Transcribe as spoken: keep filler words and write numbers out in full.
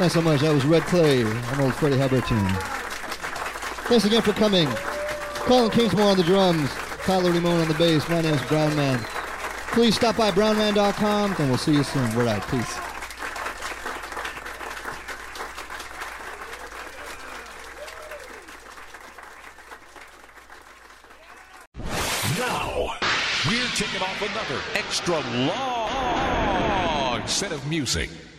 Thanks so much. That was Red Clay, an old Freddie Hubbard tune. Thanks again for coming. Colin Kingsmore on the drums, Tyler Limon on the bass. My name's Brown Man. Please stop by brown man dot com, and we'll see you soon. Word out. Peace. Now, we're kicking off another extra long set of music.